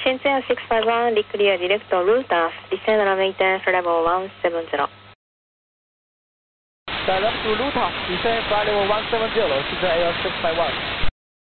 Sincere 651, declare direct route of descend and maintenance level 170. Direct route of descend flight level 170, Sincere Air 651.